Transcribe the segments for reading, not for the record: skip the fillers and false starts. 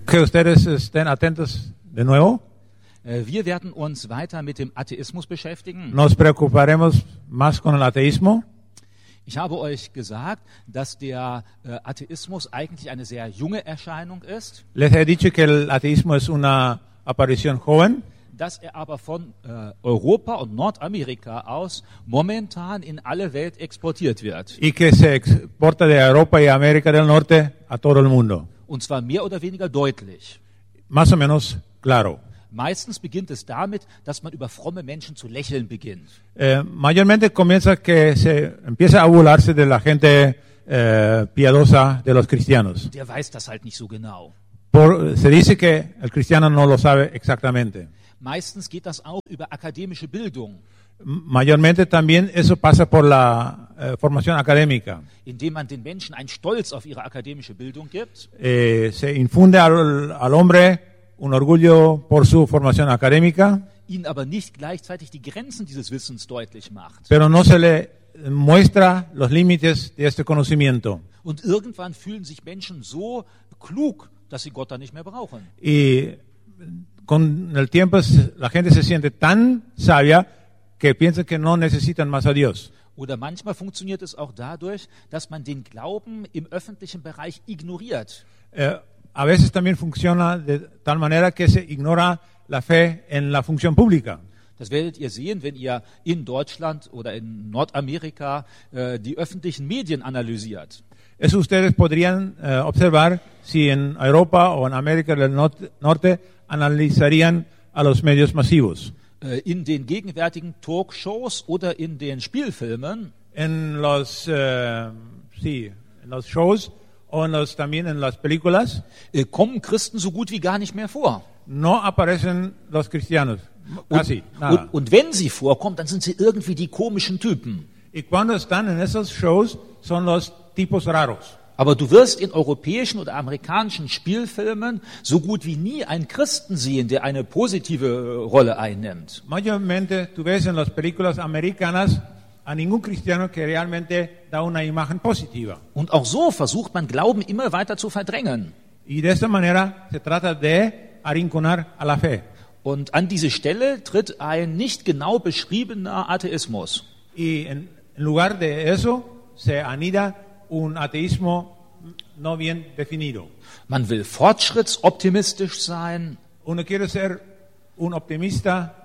que ustedes estén atentos de nuevo. Wir werden uns weiter mit dem Atheismus beschäftigen. Nos preocuparemos más con el ateísmo. Ich habe euch gesagt, dass der Atheismus eigentlich eine sehr junge Erscheinung ist, Les he dicho que el ateísmo es una aparición joven, dass er aber von Europa und Nordamerika aus momentan in alle Welt exportiert wird. y que se exporta de Europa y América del Norte a todo el mundo. Und zwar mehr oder weniger deutlich. Más o menos claro. Meistens beginnt es damit, dass man über fromme Menschen zu lächeln beginnt. Mayormente comienza que se empieza a burlarse de la gente piadosa de los cristianos. Der weiß das halt nicht so genau. Se dice que el cristiano no lo sabe exactamente. Meistens geht das auch über akademische Bildung, Mayormente también eso pasa por la formación académica. indem man den Menschen einen Stolz auf ihre akademische Bildung gibt, Se infunde al hombre un orgullo por su formación académica, ihnen aber nicht gleichzeitig die Grenzen dieses Wissens deutlich macht. pero no se le muestra los límites de este conocimiento. Und irgendwann fühlen sich Menschen so klug, dass sie Gott dann nicht mehr brauchen. Y con el tiempo la gente se siente tan sabia que piensa que no necesitan más a Dios. Oder manchmal funktioniert es auch dadurch, dass man den Glauben im öffentlichen Bereich ignoriert. A veces también funciona de tal manera que se ignora la fe en la función pública. Das werdet ihr sehen, wenn ihr in Deutschland oder in Nordamerika die öffentlichen Medien analysiert. Eso ustedes podrían observar si en Europa o en América del Norte analizarían a los medios masivos. In den gegenwärtigen Talkshows oder in den Spielfilmen En los shows o también en las películas kommen Christen so gut wie gar nicht mehr vor. no aparecen los cristianos, casi nada. Und wenn sie vorkommen, dann sind sie irgendwie die komischen Typen. Y cuando están en esos shows son los tipos raros. Aber du wirst in europäischen oder amerikanischen Spielfilmen so gut wie nie einen Christen sehen, der eine positive Rolle einnimmt. Mayormente tú ves en las películas americanas a ningún cristiano que realmente da una imagen positiva. Und auch so versucht man Glauben immer weiter zu verdrängen. Y de esta manera se trata de arrinconar a la fe. Und an diese Stelle tritt ein nicht genau beschriebener Atheismus. Y en lugar de eso se anida un ateísmo no bien definido. Man will fortschrittsoptimistisch sein, Uno quiere ser un optimista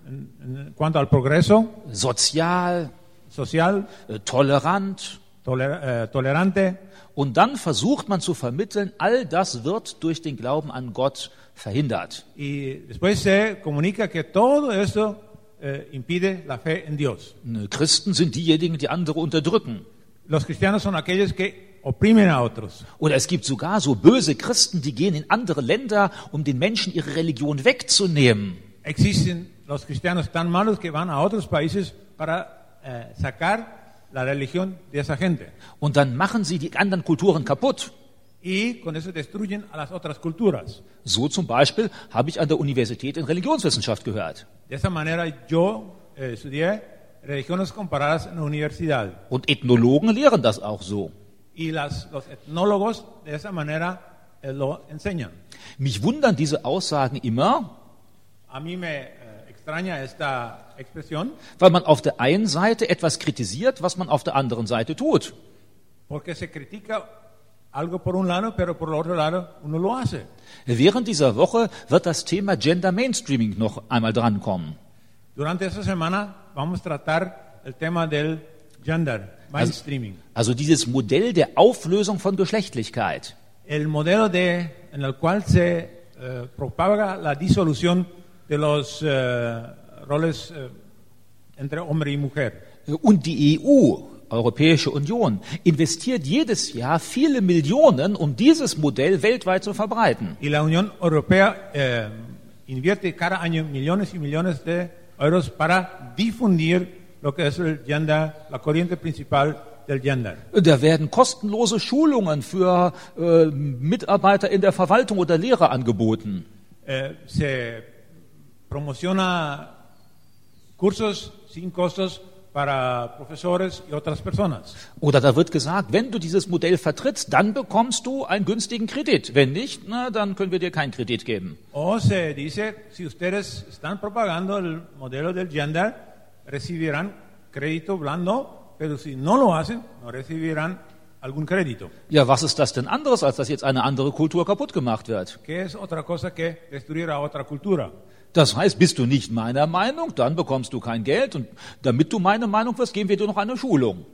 en cuanto al progreso sozial, social, tolerant. tolerante, Und dann versucht man zu vermitteln, all das wird durch den Glauben an Gott verhindert. y después se comunica que todo esto impide la fe en Dios. Christen sind diejenigen, die andere unterdrücken. Los cristianos son aquellos que oprimen a otros. Oder es gibt sogar so böse Christen, die gehen in andere Länder, um den Menschen ihre Religion wegzunehmen. Existen los cristianos tan malos que van a otros países para sacar la religión de esa gente. Und dann machen sie die anderen Kulturen kaputt. Y con eso destruyen a las otras culturas. So zum Beispiel habe ich an der Universität in Religionswissenschaft gehört. De esa manera yo estudié religiones comparadas en la universidad. Und Ethnologen lehren das auch so. Y los etnólogos de esa manera lo enseñan. Mich wundern diese Aussagen immer, A mí me extraña esta expresión weil man auf der einen Seite etwas kritisiert, was man auf der anderen Seite tut. porque se critica algo por un lado, pero por el otro lado uno lo hace. Während dieser Woche wird das Thema Gender Mainstreaming noch einmal drankommen. Durante esta semana vamos a tratar el tema del gender mainstreaming. Also dieses Modell der Auflösung von Geschlechtlichkeit. El modelo en el cual se propaga la disolución de los roles entre hombre y mujer. Und die EU, Europäische Union, investiert jedes Jahr viele Millionen, um dieses Modell weltweit zu verbreiten. Y la Unión Europea invierte cada año millones y millones de euros para difundir lo que es el gender, la corriente principal del gender. Da werden kostenlose Schulungen für Mitarbeiter in der Verwaltung oder Lehrer angeboten. Se promociona cursos sin costos para profesores y otras personas. Oder da wird gesagt, wenn du dieses Modell vertrittst, dann bekommst du einen günstigen Kredit. Wenn nicht, na, dann können wir dir keinen Kredit geben. O se dice, si ustedes están propagando el modelo del gender, recibirán crédito blando, pero si no lo hacen, no recibirán algún crédito. Ja, was ist das denn anderes, als dass jetzt eine andere Kultur kaputt gemacht wird? ¿Qué es otra cosa que destruir a otra cultura? Das heißt, bist du nicht meiner Meinung, dann bekommst du kein Geld und damit du meine Meinung wirst, geben wir dir noch eine Schulung.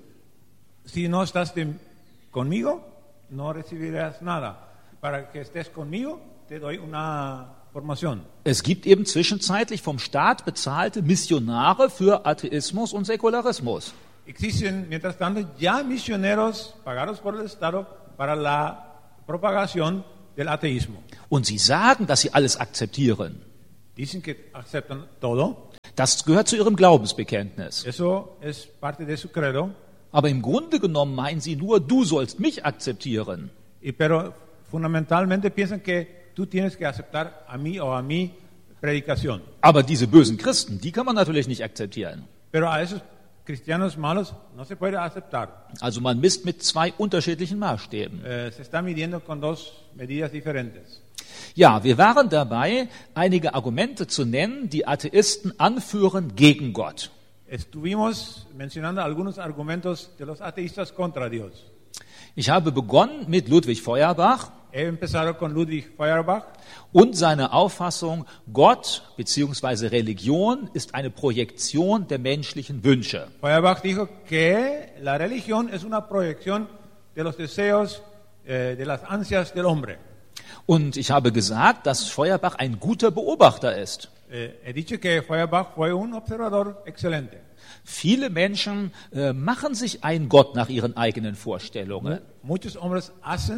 Si no estás conmigo, no recibirás nada. Para que estés conmigo, te doy una formación. Es gibt eben zwischenzeitlich vom Staat bezahlte Missionare für Atheismus und Säkularismus. Existen, mientras tanto, ya misioneros pagados por el Estado para la propagación del ateísmo. Und sie sagen, dass sie alles akzeptieren. Dicen que aceptan todo. Das gehört zu ihrem Glaubensbekenntnis. Eso es parte de su credo. Aber im Grunde genommen meinen sie nur, du sollst mich akzeptieren. Pero fundamentalmente piensan que tú tienes que aceptar a mí o a mi predicación. Aber diese bösen Christen, die kann man natürlich nicht akzeptieren. Pero a esos cristianos malos no se puede aceptar. Also man misst mit zwei unterschiedlichen Maßstäben. Se está midiendo con dos medidas diferentes. Ja, wir waren dabei, einige Argumente zu nennen, die Atheisten anführen gegen Gott. Estuvimos mencionando algunos argumentos de los ateístas contra Dios. Ich habe begonnen mit Ludwig Feuerbach He empezado con Ludwig Feuerbach und seine Auffassung, Gott bzw. Religion ist eine Projektion der menschlichen Wünsche. Feuerbach dijo que la religión es una proyección de los deseos, de las ansias del hombre. Und ich habe gesagt, dass Feuerbach ein guter Beobachter ist. He dicho que Feuerbach fue un observador excelente. Viele Menschen machen sich einen Gott nach ihren eigenen Vorstellungen. Muchos hombres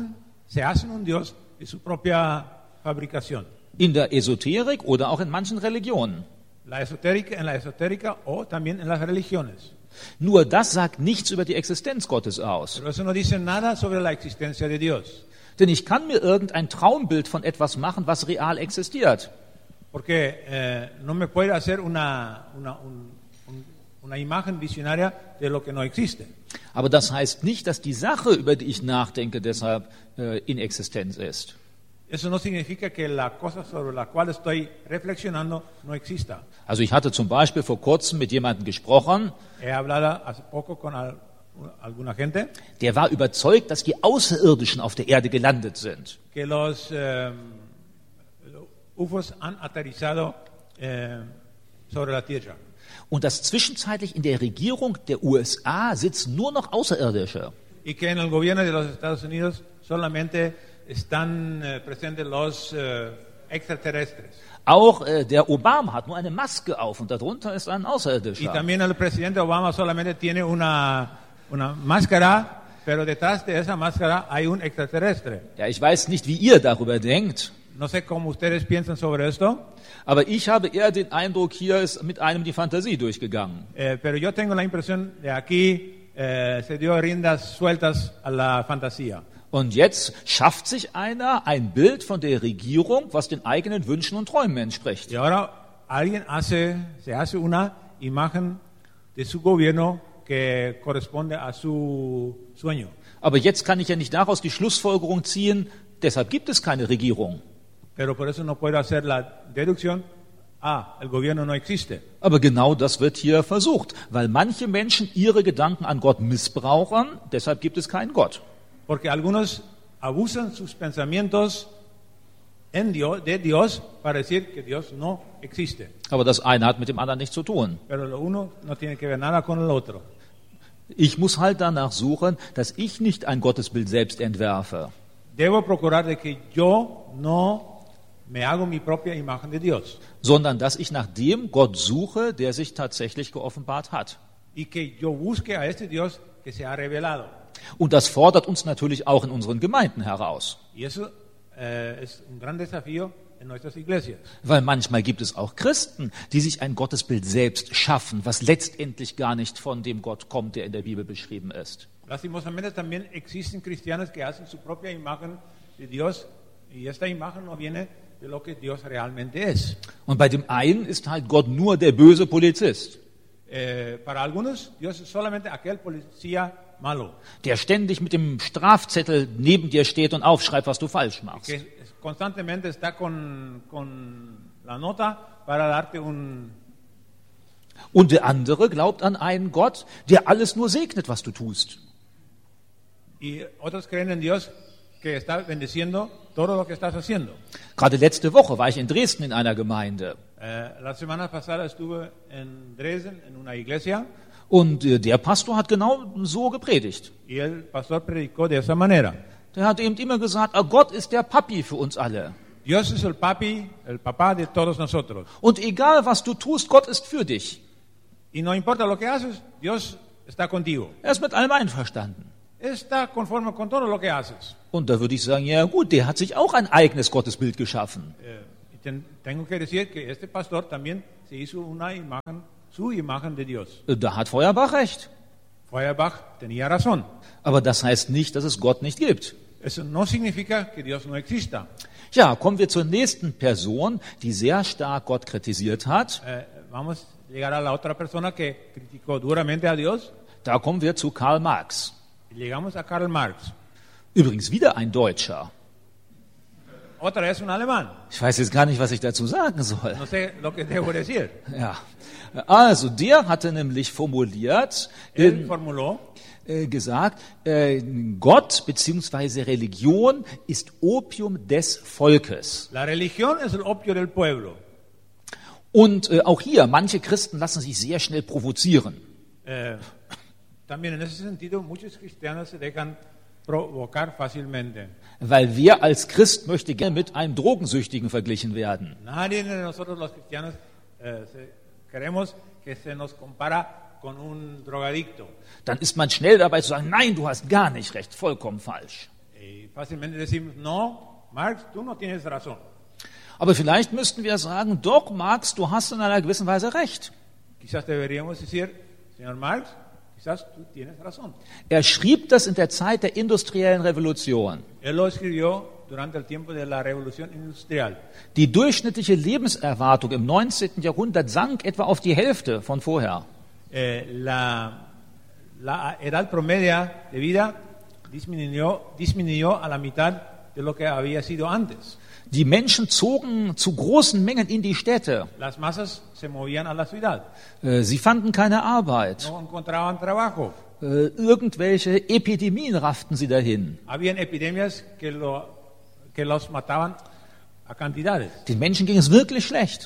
se hacen un Dios de su propia fabricación. In der Esoterik oder auch in manchen Religionen. En la esotérica o también en las religiones. Nur das sagt nichts über die Existenz Gottes aus. Pero eso no dice nada sobre la existencia de Dios. Denn ich kann mir irgendein Traumbild von etwas machen, was real existiert. Porque no me puede hacer una imagen visionaria de lo que no existe. Aber das heißt nicht, dass die Sache, über die ich nachdenke, deshalb in Existenz ist. Eso no significa que la cosa sobre la cual estoy reflexionando no exista. Also ich hatte zum Beispiel vor kurzem mit jemandem gesprochen, He hablado hace poco con alguna gente der war überzeugt, dass die Außerirdischen auf der Erde gelandet sind. que los UFOs han aterrizado sobre la Tierra. Und dass zwischenzeitlich in der Regierung der USA sitzen nur noch Außerirdische. Y que en el gobierno de los Estados Unidos solamente están presentes los extraterrestres. Auch der Obama hat nur eine Maske auf und darunter ist ein Y Außerirdischer. también el presidente Obama solamente tiene una máscara, pero detrás de esa máscara hay un extraterrestre. Ja, ich weiß nicht, wie ihr darüber denkt, No sé cómo ustedes piensan sobre esto, aber ich habe eher den Eindruck, hier ist mit einem die Fantasie durchgegangen. pero yo tengo la impresión de aquí se dio riendas sueltas a la fantasía. Und jetzt schafft sich einer ein Bild von der Regierung, was den eigenen Wünschen und Träumen entspricht. Y ahora alguien se hace una imagen de su gobierno que corresponde a su sueño. Aber jetzt kann ich ja nicht daraus die Schlussfolgerung ziehen, deshalb gibt es keine Regierung. Pero por eso no puedo hacer la deducción, el gobierno no existe. Aber genau das wird hier versucht, weil manche Menschen ihre Gedanken an Gott missbrauchen, deshalb gibt es keinen Gott. Porque algunos abusan sus pensamientos de Dios para decir que Dios no existe. Aber das eine hat mit dem anderen nichts zu tun. Pero lo uno no tiene que ver nada con el otro. Ich muss halt danach suchen, dass ich nicht ein Gottesbild selbst entwerfe, Debo procurar de que yo no me hago mi propia imagen de Dios. sondern dass ich nach dem Gott suche, der sich tatsächlich geoffenbart hat. Y que yo busque a este Dios que se ha revelado. Und das fordert uns natürlich auch in unseren Gemeinden heraus. Y eso es un gran desafío en nuestras iglesias. Weil manchmal gibt es auch Christen, die sich ein Gottesbild selbst schaffen, was letztendlich gar nicht von dem Gott kommt, der in der Bibel beschrieben ist. Lastimosamente también existen cristianos que hacen su propia imagen de Dios y esta imagen no viene de lo que Dios realmente es. Und bei dem einen ist halt Gott nur der böse Polizist. Para algunos, Dios es solamente aquel policía malo, der ständig mit dem Strafzettel neben dir steht und aufschreibt, was du falsch machst. que constantemente está con la nota para darte un... Und der andere glaubt an einen Gott, der alles nur segnet, was du tust. Y otros creen en Dios que está bendiciendo todo lo que estás haciendo. Gerade letzte Woche war ich in Dresden in einer Gemeinde. La semana pasada estuve en Dresden, en una iglesia, Und der Pastor hat genau so gepredigt. y el pastor predicó de esa manera. Der hat eben immer gesagt, Gott ist der Papi für uns alle. Dios es el papi, el papá de todos nosotros. Und egal, was du tust, Gott ist für dich. Y no importa lo que haces, Dios está contigo. Er ist mit allem einverstanden. Está conforme con todo lo que haces. Und da würde ich sagen, ja gut, der hat sich auch ein eigenes Gottesbild geschaffen. Tengo que decir que este pastor también se hizo una imagen, su imagen de Dios. Da hat Feuerbach recht. Feuerbach tenía razón. Aber das heißt nicht, dass es Gott nicht gibt. Eso no significa que Dios no exista. Ja, kommen wir zur nächsten Person, die sehr stark Gott kritisiert hat. Vamos a llegar a la otra persona que criticó duramente a Dios. Da kommen wir zu Karl Marx. Y llegamos a Karl Marx. Übrigens wieder ein Deutscher. Otra es un alemán. Ich weiß jetzt gar nicht, was ich dazu sagen soll. No sé lo que debo decir. Ja. Also, der hatte nämlich formuliert, Él formuló, gesagt, Gott bzw. Religion ist Opium des Volkes. la religión es el opio del pueblo. Und auch hier, manche Christen lassen sich sehr schnell provozieren. También en ese sentido, muchos cristianos se dejan provocar fácilmente. Weil wer als Christ möchte gerne mit einem Drogensüchtigen verglichen werden. Nadie de nosotros los cristianos queremos que se nos compara con un drogadicto. Dann ist man schnell dabei zu sagen, nein, du hast gar nicht recht, vollkommen falsch. Y fácilmente decimos, no, Marx, tú no tienes razón. Aber vielleicht müssten wir sagen, doch, Marx, du hast in einer gewissen Weise recht. Quizás deberíamos decir, señor Marx, quizás tú tienes razón. Er schrieb das in der Zeit der industriellen Revolution. Él lo escribió durante el tiempo de la revolución industrial. Die durchschnittliche Lebenserwartung im 19. Jahrhundert sank etwa auf die Hälfte von vorher. La edad promedia de vida disminuyó a la mitad de lo que había sido antes. Die Menschen zogen zu großen Mengen in die Städte. Las masas se movían a la ciudad. Sie fanden keine Arbeit. No encontraban trabajo. Irgendwelche Epidemien rafften sie dahin. Habían epidemias que los mataban a cantidades. Den Menschen ging es wirklich schlecht.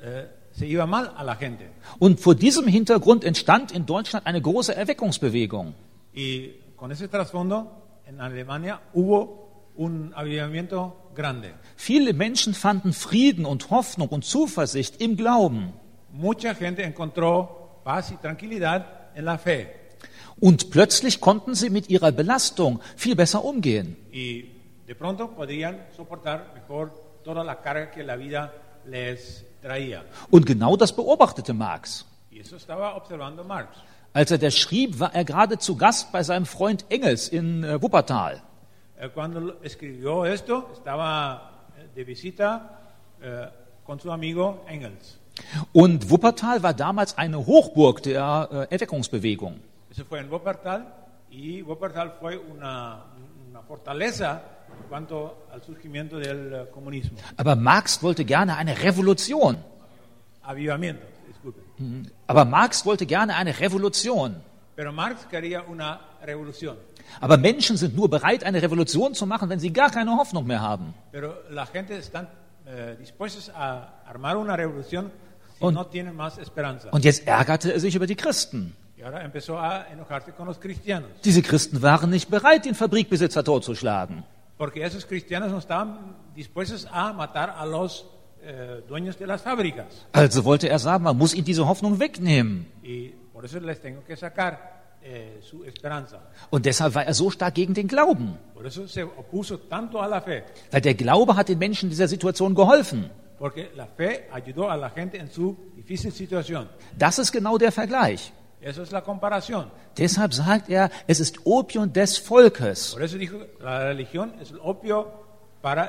Se iba mal a la gente. Und vor diesem Hintergrund entstand in Deutschland eine große Erweckungsbewegung. Y con ese trasfondo, en Alemania hubo un avivamiento grande. Viele Menschen fanden Frieden und Hoffnung und Zuversicht im Glauben. Mucha gente encontró paz y tranquilidad en la fe. Und plötzlich konnten sie mit ihrer Belastung viel besser umgehen. Y de pronto podían soportar mejor toda la carga que la vida les traía. Und genau das beobachtete Marx. Y eso estaba observando Marx. Als er das schrieb, war er gerade zu Gast bei seinem Freund Engels in Wuppertal. Cuando escribió esto, estaba de visita con su amigo Engels. Und Wuppertal war damals eine Hochburg der Erweckungsbewegung. Eso fue en Wuppertal, y Wuppertal fue una fortaleza en cuanto al surgimiento del comunismo. Aber Marx wollte gerne eine Revolution. Avivamiento, disculpe. Aber Marx wollte gerne eine Revolution. Pero Marx quería una revolución. Aber Menschen sind nur bereit, eine Revolution zu machen, wenn sie gar keine Hoffnung mehr haben. Pero la gente están dispuestos a armar una revolución si no tienen más esperanza. Und jetzt ärgerte er sich über die Christen. Y ahora empezó a enojarse con los cristianos. Diese Christen waren nicht bereit, den Fabrikbesitzer totzuschlagen. Porque esos cristianos no estaban dispuestos a matar a los dueños de las fábricas. Also wollte er sagen, man muss ihnen diese Hoffnung wegnehmen. Y por eso les tengo que sacar su esperanza. Und deshalb war er so stark gegen den Glauben. Por eso se opuso tanto a la fe. Weil der Glaube hat den Menschen in dieser Situation geholfen. Porque la fe ayudó a la gente en su difícil situación. Das ist genau der Vergleich. Eso es la comparación. Deshalb sagt er, es ist Opium des Volkes. Por eso dijo, la religión es el opio para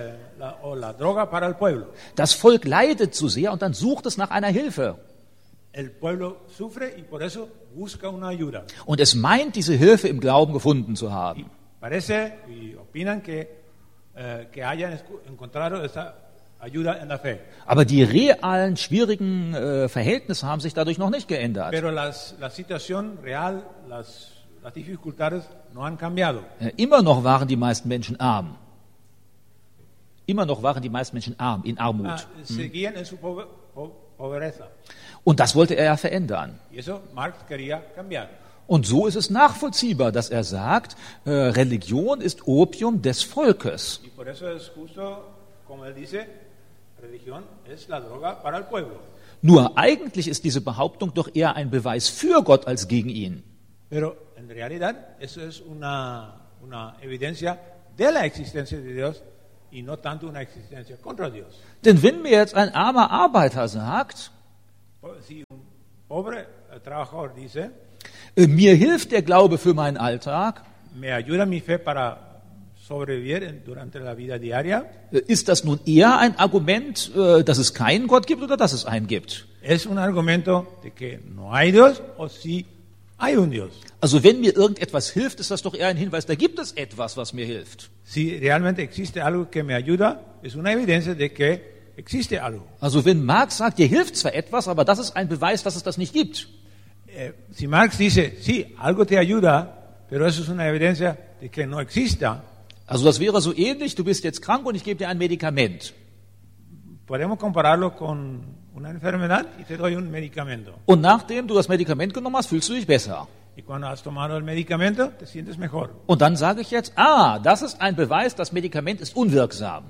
la droga para el pueblo. Das Volk leidet zu sehr und dann sucht es nach einer Hilfe. el pueblo sufre y por eso busca una ayuda. Und es meint, diese Hilfe im Glauben gefunden zu haben. Parece y opinan que hayan encontrado esa ayuda en la fe. Aber die realen, schwierigen Verhältnisse haben sich dadurch noch nicht geändert. Pero la situación real, las dificultades no han cambiado. Immer noch waren die meisten Menschen arm. Immer noch waren die meisten Menschen arm, in Armut. Seguían en su pobreza. Und das wollte er ja verändern. Y eso Marx quería cambiar. Und so ist es nachvollziehbar, dass er sagt, Religion ist Opium des Volkes. Y por eso es justo, como él dice, religión es la droga para el pueblo. Nur eigentlich ist diese Behauptung doch eher ein Beweis für Gott als gegen ihn. Pero en realidad eso es una evidencia de la existencia de Dios y no tanto una existencia contra Dios. Denn wenn mir jetzt ein armer Arbeiter sagt, Si un pobre trabajador dice, mir hilft der Glaube für meinen Alltag, me ayuda mi fe para sobrevivir durante la vida diaria, ist das nun eher ein Argument, dass es keinen Gott gibt oder dass es einen gibt? es un argumento de que no hay Dios o sí hay un Dios. Also wenn mir irgendetwas hilft, ist das doch eher ein Hinweis, da gibt es etwas, was mir hilft. Si realmente existe algo que me ayuda, es una evidencia de que existe algo. Also wenn Marx sagt, dir hilft zwar etwas, aber das ist ein Beweis, dass es das nicht gibt. Si Marx dice, sí, algo te ayuda, pero eso es una evidencia de que no exista, Also das wäre so ähnlich, du bist jetzt krank und ich gebe dir ein Medikament. podemos compararlo con una enfermedad y te doy un medicamento. Und nachdem du das Medikament genommen hast, fühlst du dich besser. Y cuando has tomado el medicamento, te sientes mejor. Und dann sage ich jetzt, das ist ein Beweis, das Medikament ist unwirksam.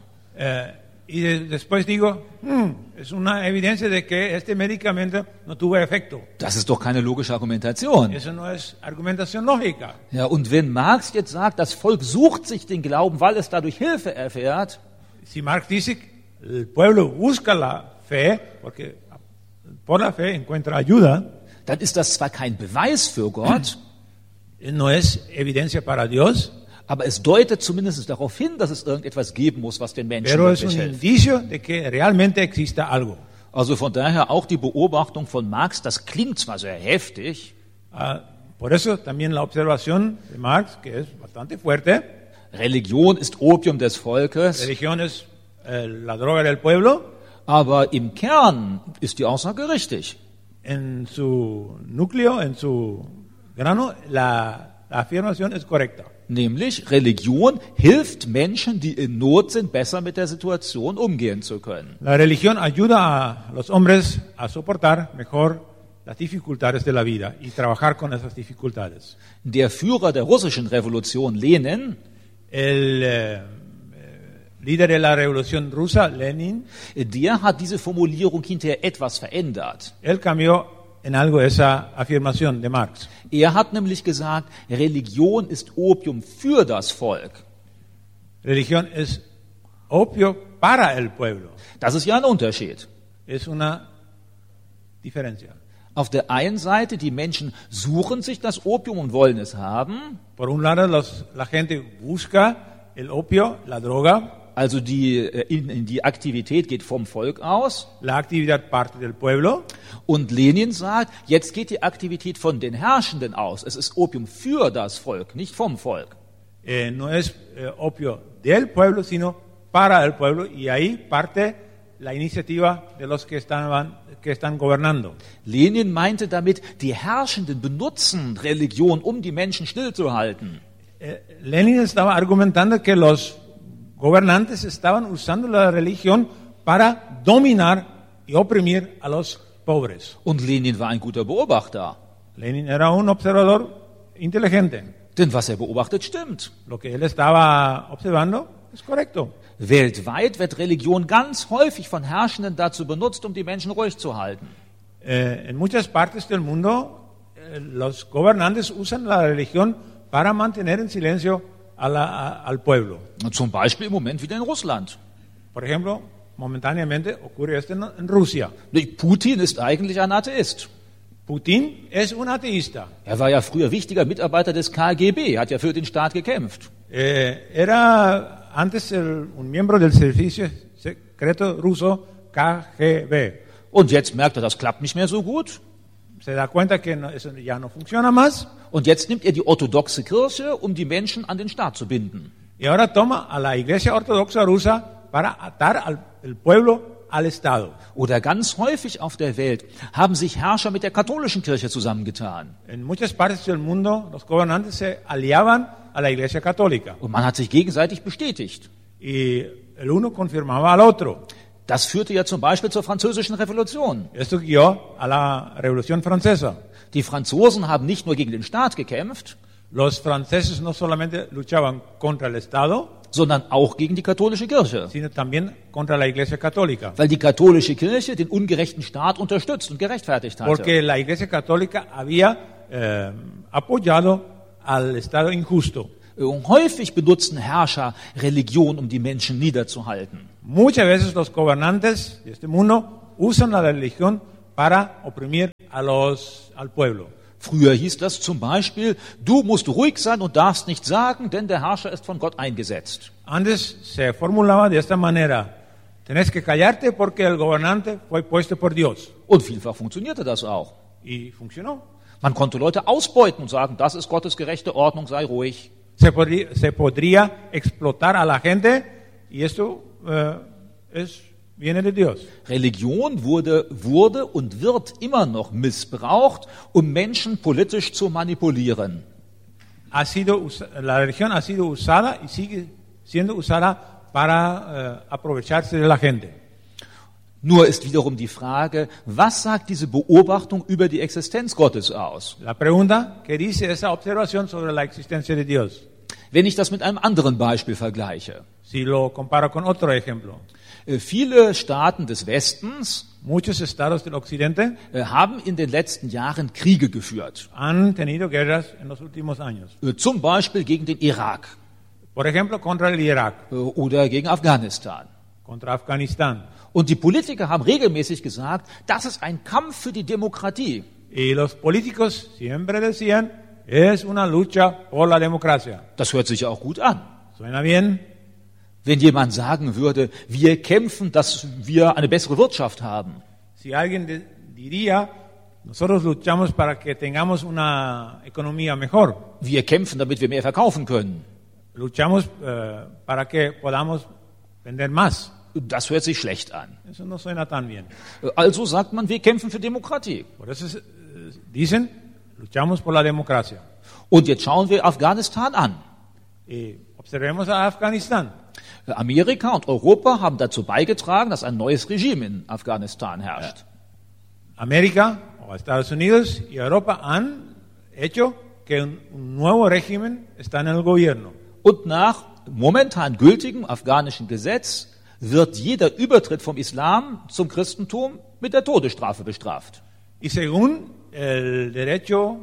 Después digo, es una evidencia de que este medicamento no tuvo efecto. Das ist doch keine logische Argumentation. Eso no es argumentación lógica. Ja, und wenn Marx jetzt sagt, das Volk sucht sich den Glauben, weil es dadurch Hilfe erfährt, Si Marx dice, el pueblo busca la fe, porque por la fe encuentra ayuda, dann ist das zwar kein Beweis für Gott, no es evidencia para Dios, aber es deutet zumindest darauf hin, dass es irgendetwas geben muss, was den Menschen pero es un wirklich hilft. indicio de que realmente exista algo. Also von daher auch die Beobachtung von Marx, das klingt zwar sehr heftig, Por eso también la observación de Marx, que es bastante fuerte, Religion ist Opium des Volkes, religión es la droga del pueblo, aber im Kern ist die Aussage richtig. en su núcleo, en su grano, la afirmación es correcta. Nämlich, Religion hilft Menschen, die in Not sind, besser mit der Situation umgehen zu können. La religión ayuda a los hombres a soportar mejor las dificultades de la vida y trabajar con esas dificultades. Der Führer der russischen Revolution, Lenin, El líder de la revolución rusa, Lenin, der hat diese Formulierung hinterher etwas verändert. él cambió en algo esa afirmación de Marx. Er hat nämlich gesagt, Religion ist Opium für das Volk. Religión es opio para el pueblo. Das ist ja ein Unterschied. Es una diferencia. Auf der einen Seite, die Menschen suchen sich das Opium und wollen es haben, Por un lado, la gente busca el opio, la droga, also in die Aktivität geht vom Volk aus. la actividad parte del pueblo. Und Lenin sagt, jetzt geht die Aktivität von den Herrschenden aus. Es ist Opium für das Volk, nicht vom Volk. No es opio del pueblo, sino para el pueblo, y ahí parte la iniciativa de los que están gobernando. Lenin meinte damit, die Herrschenden benutzen Religion, um die Menschen stillzuhalten. Lenin estaba argumentando que los gobernantes estaban usando la religión para dominar y oprimir a los pobres. Und Lenin war ein guter Beobachter. Lenin era un observador inteligente. Denn was er beobachtet, stimmt. Lo que él estaba observando es correcto. Weltweit wird Religion ganz häufig von Herrschenden dazu benutzt, um die Menschen ruhig zu halten. En muchas partes del mundo, los gobernantes usan la religión para mantener en silencio al pueblo. Zum Beispiel im Moment wieder in Russland. Por ejemplo, momentáneamente ocurre esto en Rusia. Putin ist eigentlich ein Atheist. Putin es un ateísta. Er war ja früher wichtiger Mitarbeiter des KGB, hat ja für den Staat gekämpft. Era antes un miembro del servicio secreto ruso KGB. Und jetzt merkt er, das klappt nicht mehr so gut. se da cuenta que eso ya no funciona más Und jetzt nimmt er die orthodoxe Kirche, um die Menschen an den Staat zu binden. y ahora toma a la Iglesia Ortodoxa rusa para atar al pueblo al Estado. Oder ganz häufig auf der Welt haben sich Herrscher mit der katholischen Kirche zusammengetan. En muchas partes del mundo los gobernantes se aliaban a la Iglesia Católica Und man hat sich gegenseitig bestätigt. y el uno confirmaba al otro. Das führte ja zum Beispiel zur Französischen Revolution. Esto guió a la Revolución Francesa. Die Franzosen haben nicht nur gegen den Staat gekämpft, Los franceses no solamente luchaban contra el Estado, sondern auch gegen die katholische Kirche. sino también contra la Iglesia Católica. Weil die katholische Kirche den ungerechten Staat unterstützt und gerechtfertigt hatte. Porque la Iglesia Católica había apoyado al Estado injusto. Und häufig benutzen Herrscher Religion, um die Menschen niederzuhalten. Muchas veces los gobernantes de este mundo usan la religión para oprimir al pueblo. Früher hieß das zum Beispiel, du musst ruhig sein und darfst nichts sagen, denn der Herrscher ist von Gott eingesetzt. Antes se formulaba de esta manera: tenés que callarte porque el gobernante fue puesto por Dios. Und vielfach funktionierte das auch. Y funcionó. Man konnte Leute ausbeuten und sagen, das ist Gottes gerechte Ordnung, sei ruhig. Se podría explotar a la gente y esto viene de Dios. Religion wurde und wird immer noch missbraucht, um Menschen politisch zu manipulieren. La religión ha sido usada y sigue siendo usada para aprovecharse de la gente. Nur ist wiederum die Frage, was sagt diese Beobachtung über die Existenz Gottes aus? La pregunta, ¿qué dice esa observación sobre la existencia de Dios? Wenn ich das mit einem anderen Beispiel vergleiche. Si lo comparo con otro ejemplo. Viele Staaten des Westens Muchos estados del occidente haben in den letzten Jahren Kriege geführt. han tenido guerras en los últimos años. Zum Beispiel gegen den Irak Por ejemplo, contra el Irak, oder gegen Afghanistan. contra Afganistán. Und die Politiker haben regelmäßig gesagt, das ist ein Kampf für die Demokratie. Y los políticos siempre decían, es una lucha por la democracia. Das hört sich ja auch gut an. ¿Suena bien? Wenn jemand sagen würde, wir kämpfen, dass wir eine bessere Wirtschaft haben. Si alguien diría, nosotros luchamos para que tengamos una economía mejor. Wir kämpfen, damit wir mehr verkaufen können. Luchamos para que podamos vender más. Das hört sich schlecht an. Eso no suena tan bien. Also sagt man, wir kämpfen für Demokratie. Por eso dicen, luchamos por la democracia. Und jetzt schauen wir Afghanistan an. Y observemos a Afganistán. Amerika und Europa haben dazu beigetragen, dass ein neues Regime in Afghanistan herrscht. América, o Estados Unidos y Europa han hecho que un nuevo régimen está en el gobierno. Und nach momentan gültigem afghanischen Gesetz wird jeder Übertritt vom Islam zum Christentum mit der Todesstrafe bestraft. Y según el derecho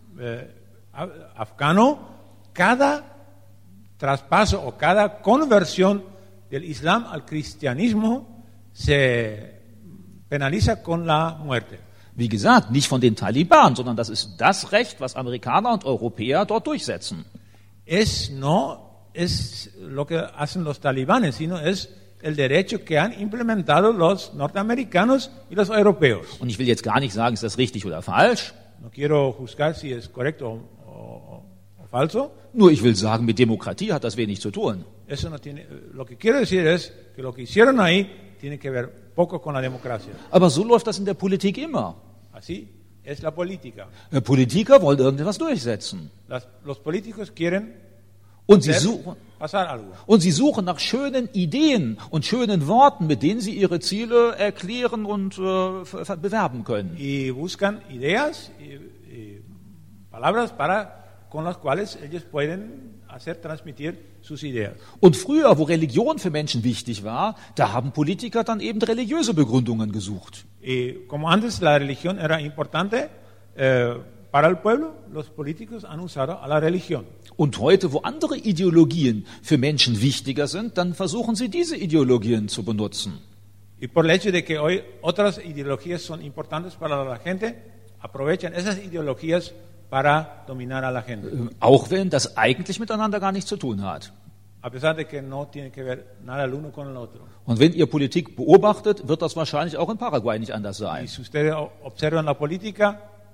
afgano, cada traspaso o cada conversión del Islam al cristianismo se penaliza con la muerte. Wie gesagt, nicht von den Taliban, sondern das ist das Recht, was Amerikaner und Europäer dort durchsetzen. No es lo que hacen los talibanes, sino es el derecho que han implementado los norteamericanos y los europeos. Und ich will jetzt gar nicht sagen, ist das richtig oder falsch. No quiero juzgar si es correcto o falso. Nur ich will sagen, mit Demokratie hat das wenig zu tun. Eso no tiene, lo que quiero decir es que lo que hicieron ahí tiene que ver poco con la democracia. Aber so läuft das in der Politik immer. Así es la política. Politiker wollen irgendetwas durchsetzen. Los políticos quieren Und pasar algo. Und sie suchen nach schönen Ideen und schönen Worten, mit denen sie ihre Ziele erklären und bewerben können. Y buscan ideas y palabras con las cuales ellos pueden transmitir sus ideas. Und früher, wo Religion für Menschen wichtig war, da haben Politiker dann eben religiöse Begründungen gesucht. Y como antes la religión era importante para el pueblo, los políticos han usado a la religión. Und heute, wo andere Ideologien für Menschen wichtiger sind, dann versuchen sie diese Ideologien zu benutzen. Y por el hecho de que hoy otras ideologías son importantes para la gente, aprovechan esas ideologías para dominar a la gente. Auch wenn das eigentlich miteinander gar nichts zu tun hat. A pesar de que no tiene que ver nada el uno con el otro. Und wenn ihr Politik beobachtet, wird das wahrscheinlich auch in Paraguay nicht anders Y sein. si ustedes observan la política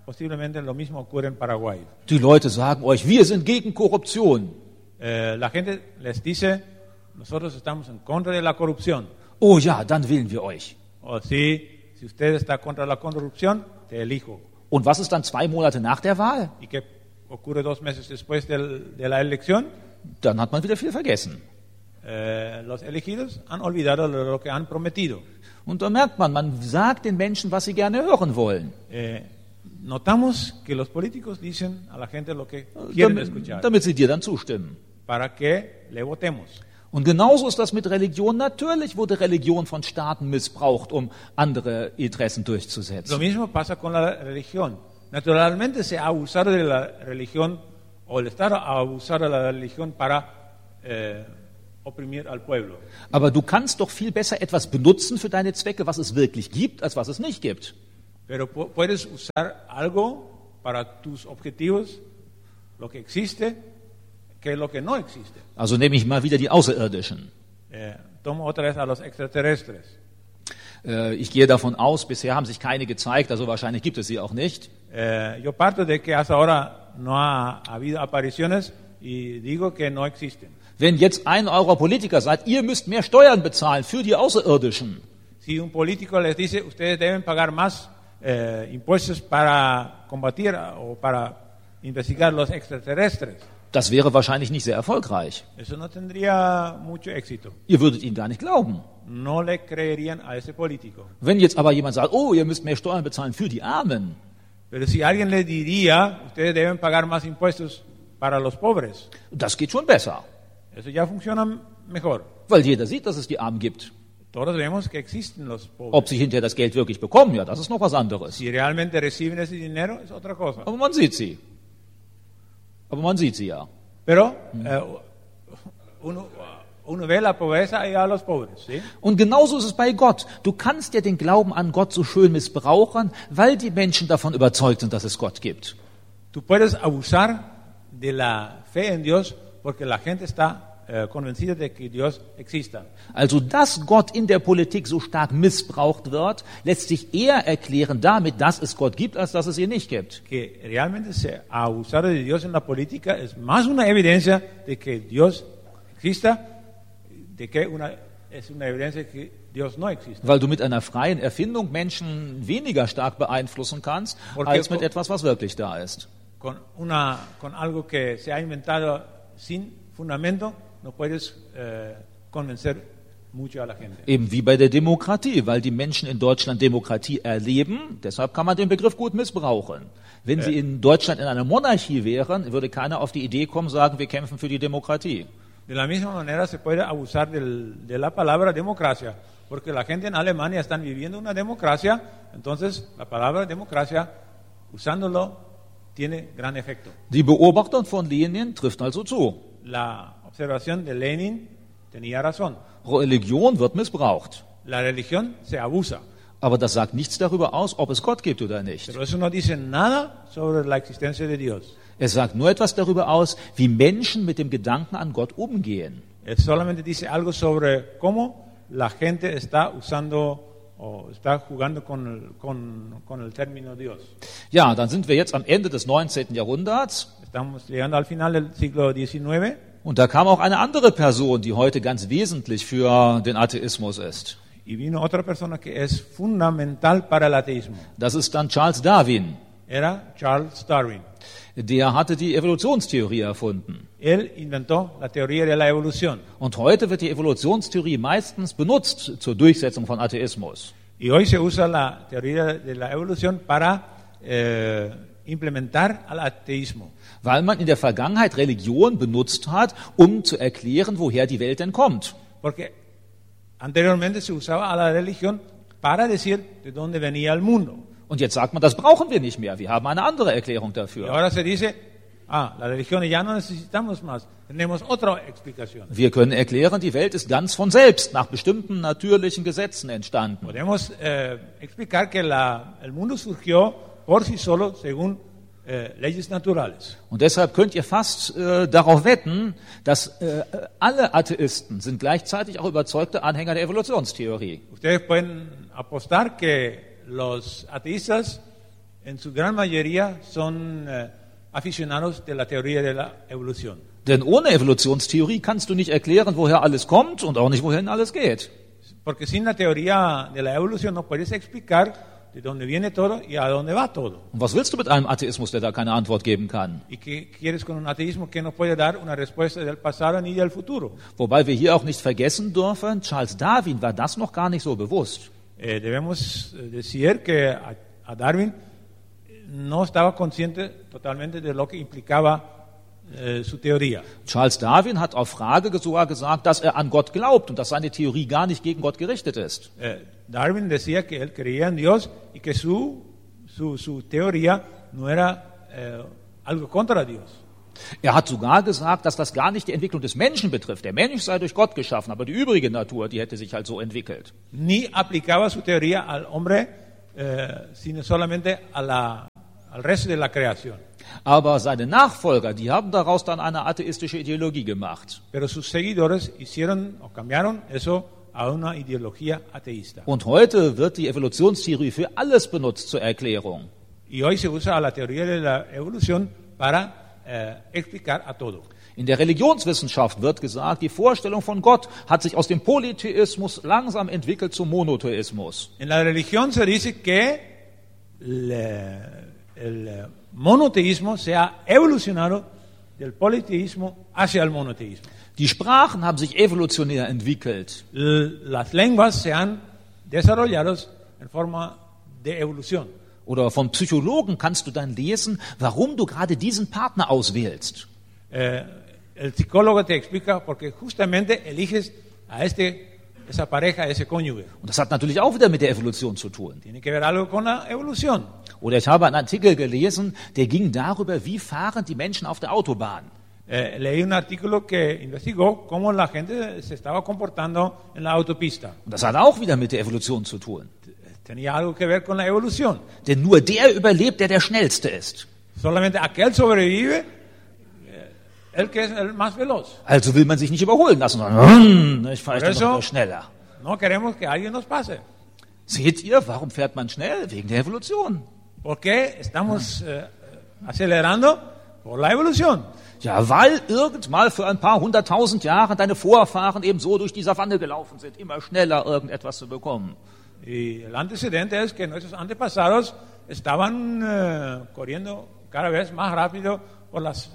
posiblemente lo mismo ocurre en Paraguay. Die Leute sagen euch, wir sind gegen Korruption. La gente les dice, nosotros estamos en contra de la corrupción. Oh ja, dann wählen wir euch. O si usted está contra la corrupción, te elijo. Und was ist dann 2 Monate nach der Wahl? ¿Y qué ocurre 2 meses después de la elección? Dann hat man wieder viel vergessen. Los elegidos han olvidado lo que han prometido. Und da merkt man sagt den Menschen, was sie gerne hören wollen. Notamos que los políticos dicen a la gente lo que quieren escuchar, Damit sie dir dann zustimmen. para que le votemos. Und genauso ist das mit Religion. Natürlich wurde Religion von Staaten missbraucht, um andere Interessen Lo durchzusetzen. mismo pasa con la religión. Naturalmente se ha abusado de la religión, o el Estado ha abusado de la religión para oprimir al pueblo. Aber du kannst doch viel besser etwas benutzen für deine Zwecke, was es wirklich gibt, als was es nicht gibt. Pero puedes usar algo para tus objetivos, lo que existe, que lo que no existe. Also nehme ich mal wieder die Außerirdischen. Tomo otra vez a los extraterrestres. Ich gehe davon aus, bisher haben sich keine gezeigt, also wahrscheinlich gibt es sie auch nicht. Yo parto de que hasta ahora no ha habido apariciones y digo que no existen. Wenn jetzt ein eurer Politiker sagt, ihr müsst mehr Steuern bezahlen für die Außerirdischen, Si un político les dice, ustedes deben pagar más impuestos para combatir o para investigar los extraterrestres, das wäre wahrscheinlich nicht sehr erfolgreich. eso no tendría mucho éxito. Ihr würdet ihn gar nicht glauben. No le creerían a ese político. Wenn jetzt aber jemand sagt, oh, ihr müsst mehr Steuern bezahlen für die Armen, Pero si alguien le diría, ustedes deben pagar más impuestos para los pobres, das geht schon besser. eso ya funciona mejor. Weil jeder sieht, dass es die Armen gibt. Todos vemos que existen los pobres. Ob sie hinterher das Geld wirklich bekommen, ja, das ist noch was anderes. Si realmente reciben ese dinero, es otra cosa. Aber man sieht sie. Aber man sieht sie ja. Pero uno ve la pobreza y a los pobres, ¿sí? Und genauso ist es bei Gott. Du kannst ja den Glauben an Gott so schön missbrauchen, weil die Menschen davon überzeugt sind, dass es Gott gibt. Tú puedes abusar de la fe en Dios porque la gente está convencida de que Dios exista. Also, dass Gott in der Politik so stark missbraucht wird, lässt sich eher erklären damit, dass es Gott gibt, als dass es ihn nicht gibt. Que realmente se ha abusado de Dios en la política es más una evidencia de que Dios exista, de que es una evidencia de que Dios no existe. Weil du mit einer freien Erfindung Menschen weniger stark beeinflussen kannst, als mit etwas, was wirklich da ist. Con algo que se ha inventado sin fundamento, no puedes convencer mucho a la gente. Eben wie bei der Demokratie, weil die Menschen in Deutschland Demokratie erleben, deshalb kann man den Begriff gut missbrauchen. Wenn sie in Deutschland in einer Monarchie wären, würde keiner auf die Idee kommen, sagen, wir kämpfen für die Demokratie. De la misma manera se puede abusar de la palabra democracia, porque la gente en Alemania están viviendo una democracia, entonces la palabra democracia, usándolo, tiene gran efecto. Die Beobachtung von Lenin trifft also zu. La observación de Lenin tenía razón. Religion wird missbraucht. La religión se abusa, Aber das sagt nichts darüber aus, ob es Gott gibt oder nicht. pero eso no dice nada sobre la existencia de Dios. Es sagt nur etwas darüber aus, wie Menschen mit dem Gedanken an Gott umgehen. Él solamente dice algo sobre cómo la gente está usando o está jugando con el término Dios. Ja, dann sind wir jetzt am Ende des 19. Jahrhunderts. Estamos llegando al final del siglo XIX. Und da kam auch eine andere Person, die heute ganz wesentlich für den Atheismus ist. Y vino otra persona que es fundamental para el ateísmo. Das ist dann Charles Darwin. Era Charles Darwin. Der hatte die Evolutionstheorie erfunden. Él inventó la teoría de la evolución. Und heute wird die Evolutionstheorie meistens benutzt zur Durchsetzung von Atheismus. Y hoy se usa la teoría de la evolución para implementar al ateísmo. Weil man in der Vergangenheit Religion benutzt hat, um zu erklären, woher die Welt denn kommt. Porque anteriormente se usaba a la religión para decir de dónde venía el mundo. Und jetzt sagt man, das brauchen wir nicht mehr. Wir haben eine andere Erklärung Y dafür. ahora se dice, la religión ya no necesitamos más, tenemos otra explicación. Wir können erklären, die Welt ist ganz von selbst, nach bestimmten natürlichen Gesetzen entstanden. Podemos explicar que el mundo surgió por sí solo según leyes naturales. Und deshalb könnt ihr fast darauf wetten, dass alle Atheisten sind gleichzeitig auch überzeugte Anhänger der Evolutionstheorie. Ustedes pueden apostar que los ateístas en su gran mayoría son aficionados de la teoría de la evolución. Denn ohne Evolutionstheorie kannst du nicht erklären, woher alles kommt und auch nicht, wohin alles geht. Porque sin la teoría de la evolución no puedes explicar de dónde viene todo y a dónde va todo. Und was willst du mit einem Atheismus, der da keine Antwort geben kann? ¿Y qué quieres con un ateísmo que no puede dar una respuesta del pasado ni del futuro? Wobei wir hier auch nicht vergessen dürfen, Charles Darwin war das noch gar nicht so bewusst. Debemos decir que a Darwin no estaba consciente totalmente de lo que implicaba su teoría. Charles Darwin hat auf Frage sogar gesagt, dass er an Gott glaubt und dass seine Theorie gar nicht gegen Gott gerichtet ist. Darwin decía que él creía en Dios y que su teoría no era algo contra Dios. Er hat sogar gesagt, dass das gar nicht die Entwicklung des Menschen betrifft. Der Mensch sei durch Gott geschaffen, aber die übrige Natur, die hätte sich halt so entwickelt. Ni aplicaba su teoría al hombre, sino solamente al resto de la creación. Aber seine Nachfolger, die haben daraus dann eine atheistische Ideologie gemacht. Pero sus seguidores hicieron o cambiaron eso a una ideología ateísta. Und heute wird die Evolutionstheorie für alles benutzt zur Erklärung. Y hoy se usa la teoría de la evolución para explicar a todo. In der Religionswissenschaft wird gesagt, die Vorstellung von Gott hat sich aus dem Polytheismus langsam entwickelt zum Monotheismus. En la religión se dice que el monoteísmo se ha evolucionado del politeísmo hacia el monoteísmo. Die Sprachen haben sich evolutionär entwickelt. Las lenguas se han desarrollado en forma de evolución. Oder von Psychologen kannst du dann lesen, warum du gerade diesen Partner auswählst. El psicólogo te explica porque justamente eliges a esa pareja, a ese cónyuge. Und das hat natürlich auch wieder mit der Evolution zu tun. Tiene que ver algo con la evolución. Oder ich habe einen Artikel gelesen, der ging darüber, wie fahren die Menschen auf der Autobahn. Leí un artículo que investigó cómo la gente se estaba comportando en la autopista. Und das hat auch wieder mit der Evolution zu tun. Tenía algo que ver con la evolución. Denn nur der überlebt, der Schnellste ist. Solamente aquel sobrevive, el que es el más veloz. Also will man sich nicht überholen lassen, sondern ich fahre noch schneller. No queremos que alguien nos pase. Seht ihr, warum fährt man schnell? Wegen der Evolution. ¿Por qué estamos acelerando? Por la evolución. Ja, weil irgendwann für ein paar 100.000 Jahre deine Vorfahren eben so durch die Savanne gelaufen sind, immer schneller irgendetwas zu bekommen. Y el antecedente es que nuestros antepasados estaban corriendo cada vez más rápido por los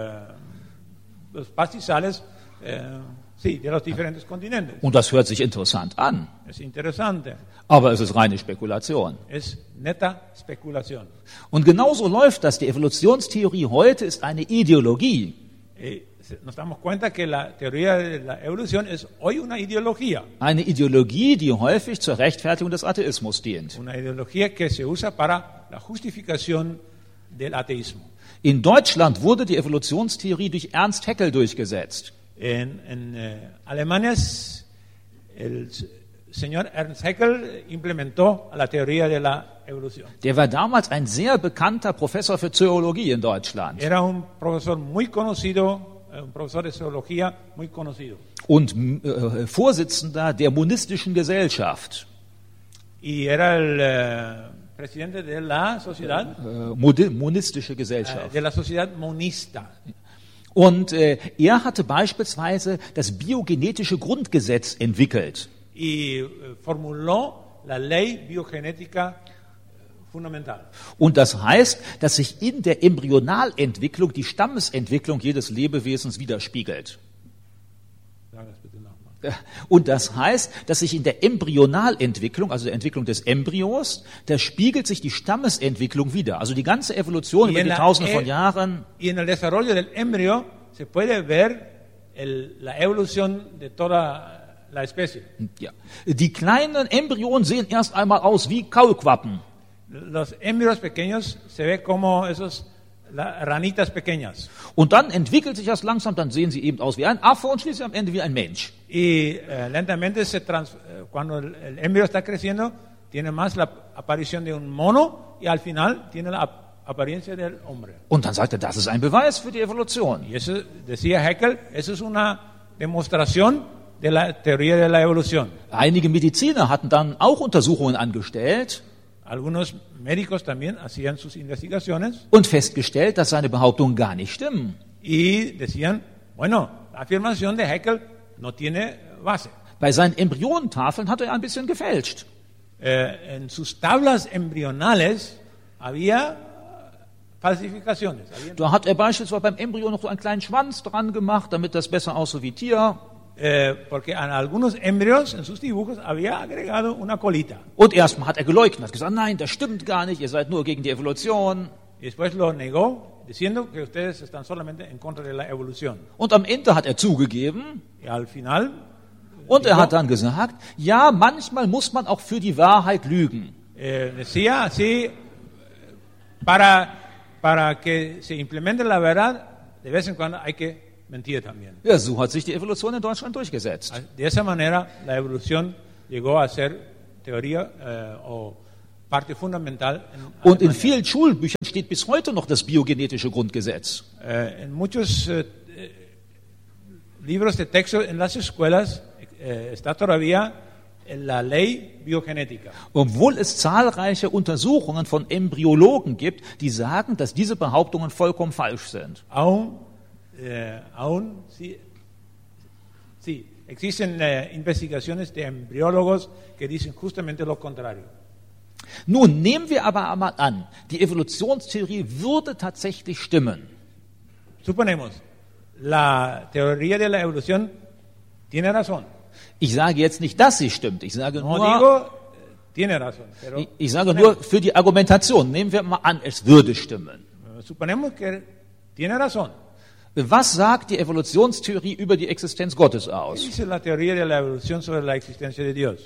pastizales de los diferentes continentes. Und das hört sich interessant an. Es interesante. Aber es ist reine Spekulation. Es neta especulación. Und genauso läuft das. Die Evolutionstheorie heute ist eine Ideologie. Nos damos cuenta que la teoría de la evolución es hoy una ideología. Eine Ideologie, die häufig zur Rechtfertigung des Atheismus dient. Una ideología que se usa para la justificación del ateísmo. In Deutschland wurde die Evolutionstheorie durch Ernst Haeckel durchgesetzt. En Alemania el señor Ernst Haeckel implementó la teoría de la evolución. Der war damals ein sehr bekannter Professor für Zoologie in Deutschland. Era un profesor muy conocido. Un profesor de zoología muy conocido. Und Vorsitzender der Monistischen Gesellschaft. Y era el presidente de la sociedad. Monistische Gesellschaft. De la sociedad monista. Und er hatte beispielsweise das biogenetische Grundgesetz entwickelt. Y formuló la ley biogenética fundamental. Und das heißt, dass sich in der Embryonalentwicklung die Stammesentwicklung jedes Lebewesens widerspiegelt. Und das heißt, dass sich in der Embryonalentwicklung, also der Entwicklung des Embryos, da spiegelt sich die Stammesentwicklung wider. Also die ganze Evolution über die Tausende von Jahren. Y en el desarrollo del embrión se puede ver la evolución de toda la especie. Ja. Die kleinen Embryonen sehen erst einmal aus wie Kaulquappen. Los embrios pequeños se ve como esos ranitas pequeñas. Und dann entwickelt sich das langsam, dann sehen sie eben aus wie ein Affe und schließlich am Ende wie ein Mensch. Y lentamente cuando el embrión está creciendo, tiene más la aparición de un mono y al final tiene la apariencia del hombre. Und dann sagt er, das ist ein Beweis für die Evolution. Y eso decía Haeckel, eso es una demostración de la teoría de la evolución. Einige Mediziner hatten dann auch Untersuchungen angestellt. Algunos médicos también hacían sus investigaciones und festgestellt, dass seine Behauptungen gar nicht stimmen. y decían, bueno, la afirmación de Haeckel no tiene base. Bei seinen Embryonentafeln hat er ein bisschen gefälscht. En sus tablas embrionales había falsificaciones. Da hat er beispielsweise beim Embryo noch so einen kleinen Schwanz dran gemacht, damit das besser aussieht wie Tier. Porque en algunos embrios, en sus dibujos, había agregado una colita. Und erstmal hat er geleugnet, hat gesagt, nein, das stimmt gar nicht, ihr seid nur gegen die Evolution. Y después lo negó, diciendo que ustedes están solamente en contra de la evolución. Und am Ende hat er zugegeben Y al final, und er hat dann gesagt, ja, manchmal muss man auch für die Wahrheit lügen. decía así, para que se implemente la verdad, de vez en cuando hay que mentir también. Ja, so hat sich die Evolution in Deutschland durchgesetzt. De esa manera, la evolución llegó a ser teoría o parte fundamental. Und in vielen Schulbüchern steht bis heute noch das biogenetische Grundgesetz. En muchos libros de texto en las escuelas está todavía la ley biogenética. Obwohl es zahlreiche Untersuchungen von Embryologen gibt, die sagen, dass diese Behauptungen vollkommen falsch sind. Aún sí, existen investigaciones de embriólogos que dicen justamente lo contrario. Nun nehmen wir aber einmal an, die Evolutionstheorie würde tatsächlich stimmen. Suponemos, la teoría de la evolución tiene razón. Ich sage jetzt nicht, dass sie stimmt. Ich sage No nur, digo, tiene razón, pero ich sage nur für die Argumentation. Nehmen wir mal an, es würde stimmen. suponemos que tiene razón. Was sagt die Evolutionstheorie über die Existenz Gottes ¿Qué aus? dice la teoría de la evolución sobre la existencia de Dios?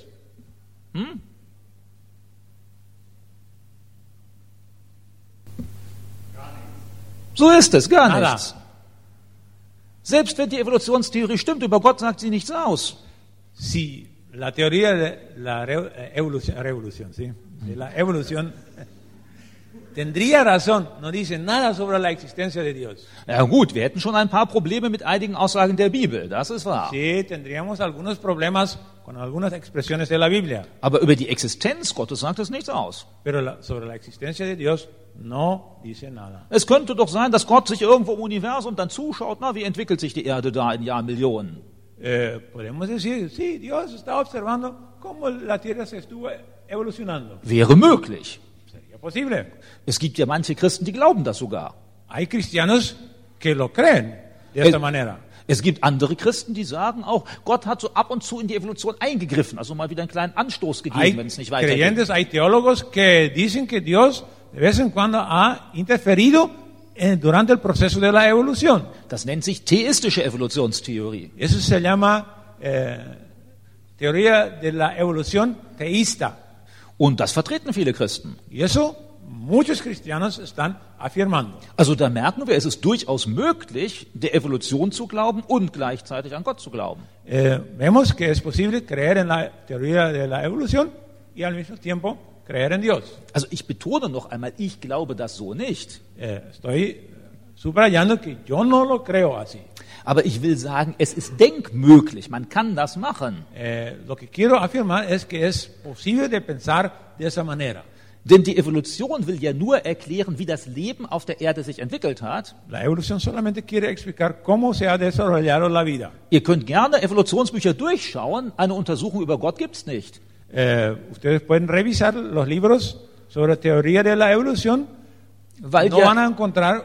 So ist es, gar Nada. nichts. Selbst wenn die Evolutionstheorie stimmt, über Gott sagt sie nichts aus. Si la teoría de la revolución, ¿sí? De la evolución tendría razón, no dice nada sobre la existencia de Dios. Ja gut, wir hätten schon ein paar Probleme mit einigen Aussagen der Bibel, das ist wahr. Sí, tendríamos algunos problemas con algunas expresiones de la Biblia, Aber über die Existenz Gottes sagt es nichts aus. pero sobre la existencia de Dios no dice nada. Es könnte doch sein, dass Gott sich irgendwo im Universum dann zuschaut, na, wie entwickelt sich die Erde da in Jahrmillionen? Podemos decir, sí, Dios está observando cómo la Tierra se estuvo evolucionando. Wäre möglich. Sería posible. Es gibt ja manche Christen, die glauben das sogar. Hay cristianos que lo creen de esta manera. Es gibt andere Christen, die sagen auch, Gott hat so ab und zu in die Evolution eingegriffen, also mal wieder einen kleinen Anstoß gegeben, Hay wenn es nicht weitergeht. creyentes, hay teólogos que dicen que Dios de vez en cuando ha interferido durante el proceso de la evolución. Das nennt sich theistische Evolutionstheorie. Eso se llama teoría de la evolución teísta. Und das vertreten viele Christen. Y eso muchos cristianos están afirmando. Also da merken wir, es ist durchaus möglich, der Evolution zu glauben und gleichzeitig an Gott zu glauben. Vemos que es posible creer en la teoría de la evolución y al mismo tiempo creer en Dios. Also ich betone noch einmal, ich glaube das so nicht. Estoy subrayando que yo no lo creo así. Aber ich will sagen, es ist denkmöglich, man kann das machen. Lo que quiero afirmar es que es posible de pensar de esa manera. Denn die Evolution will ja nur erklären, wie das Leben auf der Erde sich entwickelt hat. La evolución solamente quiere explicar cómo se ha desarrollado la vida. Ihr könnt gerne Evolutionsbücher durchschauen, eine Untersuchung über Gott gibt's nicht. Ustedes pueden revisar los libros sobre teoría de la evolución. Weil, No van ja, a encontrar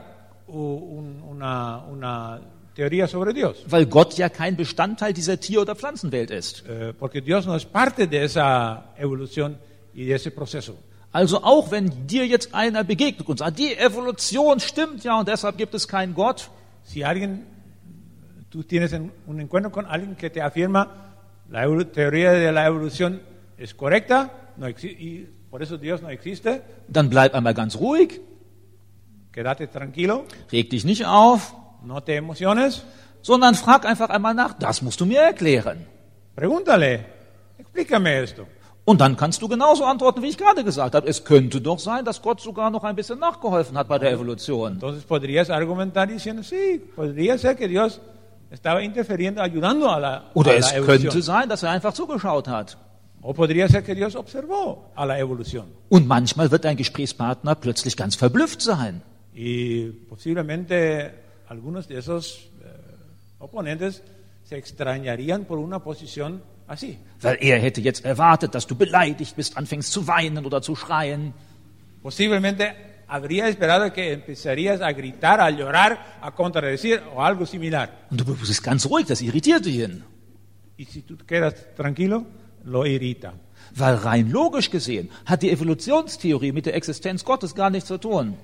una teoría sobre Dios. weil Gott ja kein Bestandteil dieser Tier- oder Pflanzenwelt ist. Porque Dios no es parte de esa evolución y de ese proceso. Also auch wenn dir jetzt einer begegnet und sagt, die Evolution stimmt ja und deshalb gibt es keinen Gott, Si tú tienes un encuentro con alguien que te afirma la teoría de la evolución es correcta y por eso Dios no existe, dann bleib einmal ganz ruhig, quédate tranquilo, reg dich nicht auf, no te emociones, sondern frag einfach einmal nach, das musst du mir erklären. pregúntale, explícame esto. Und dann kannst du genauso antworten, wie ich gerade gesagt habe. Es könnte doch sein, dass Gott sogar noch ein bisschen nachgeholfen hat bei der Evolution. Entonces podrías argumentar diciendo, sí, podría ser que Dios estaba interfiriendo, ayudando a la Oder es evolución. könnte sein, dass er einfach zugeschaut hat. O podría ser que Dios observó a la evolución. Und manchmal wird dein Gesprächspartner plötzlich ganz verblüfft sein. Y posiblemente algunos de esos oponentes se extrañarían por una posición así. Weil er hätte jetzt erwartet, dass du beleidigt bist, anfängst zu weinen oder zu schreien. Posiblemente habría esperado que empezarías a gritar, a llorar, a contradecir o algo similar. Und du bist ganz ruhig, das irritiert ihn. Y si tú quedas tranquilo, lo irrita. Weil rein logisch gesehen hat die Evolutionstheorie mit der Existenz Gottes gar nichts zu tun.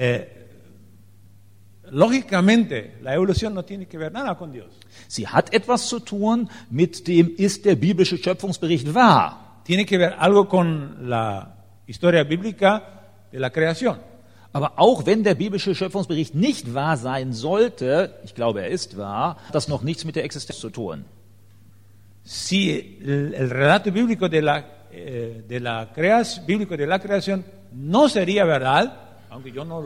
Lógicamente, la evolución no tiene que ver nada con Dios. Sie hat etwas zu tun mit dem, ist der biblische Schöpfungsbericht wahr? Tiene que ver algo con la historia bíblica de la creación. Aber auch wenn der biblische Schöpfungsbericht nicht wahr sein sollte, ich glaube, er ist wahr, hat das noch nichts mit der Existenz zu tun. Si el relato bíblico de la creación no sería verdad, aunque yo no